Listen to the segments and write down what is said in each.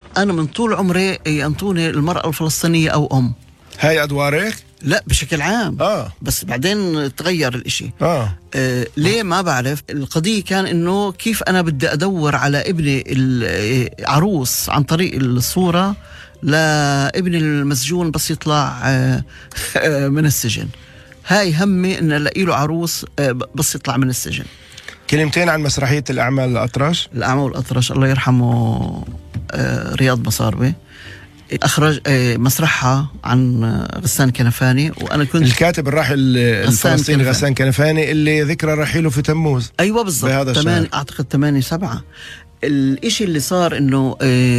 أنا من طول عمري ينطوني المرأة الفلسطينية أو أم. هاي أدوارك؟ لا بشكل عام. بس بعدين تغير الاشي. ليه ما بعرف. القضية كان انه كيف انا بدي ادور على ابني العروس عن طريق الصورة لابني المسجون بس يطلع من السجن. هاي همي ان الاقي له عروس بس يطلع من السجن. كلمتين عن مسرحية الأعمال الأطرش. الأعمال الأطرش الله يرحمه رياض مصاربي أخرج مسرحها عن غسان كنفاني، وأنا كنت الكاتب الراحل الفلسطيني غسان كنفاني اللي ذكرى رحيله في تموز. أيوة بالضبط، أعتقد 8/7. الإشي اللي صار إنه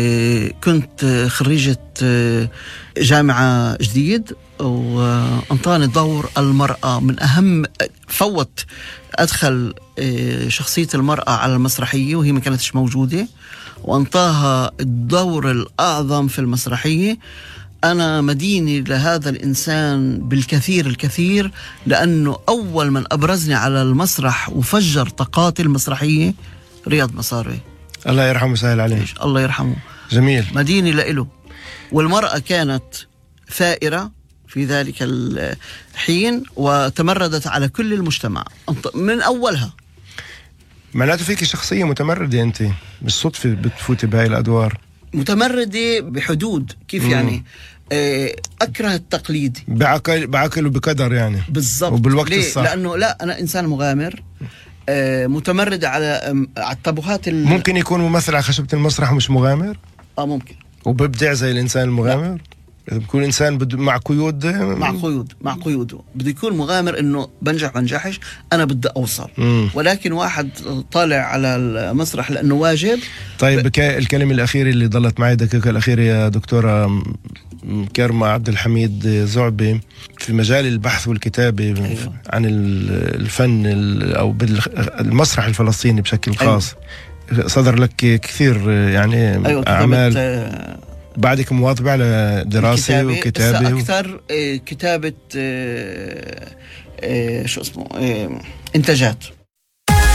كنت خريجة جامعة جديد، وأنطاني دور المرأة من أهم فوت أدخل شخصية المرأة على المسرحية وهي ما كانتش موجودة، وانطاها الدور الأعظم في المسرحية. أنا مديني لهذا الإنسان بالكثير الكثير، لأنه أول من أبرزني على المسرح وفجر طاقاتي المسرحية رياض مصاري. الله يرحمه سهل عليه. الله يرحمه. جميل. مديني لإله. والمرأة كانت ثائرة في ذلك الحين وتمردت على كل المجتمع من أولها. معناته فيك شخصية متمردة أنت، بالصدفة بتفوتي بهاي الأدوار. متمردة بحدود كيف يعني أكره التقليد بعقل وبقدر يعني. بالضبط. وبالوقت الصح. لأنه لا أنا إنسان مغامر متمرد على الطبوهات ممكن يكون ممثل على خشبة المسرح ومش مغامر. ممكن. وببدع زي الإنسان المغامر. بيكون إنسان مع قيود. مع قيوده بده يكون مغامر إنه بنجح بنجحش أنا بدي أوصل. ولكن واحد طالع على المسرح لأنه واجب. طيب الكلمة الأخيرة اللي ضلت معي الدقيقة الأخيرة يا دكتورة كرمة عبد الحميد زعبي، في مجال البحث والكتابة. أيوة. عن الفن أو بالمسرح الفلسطيني بشكل خاص. أيوة. صدر لك كثير يعني. أيوة. أعمال. بعدك مواظبة على دراسة وكتابة أكثر كتابة شو اسمه إنتاجات.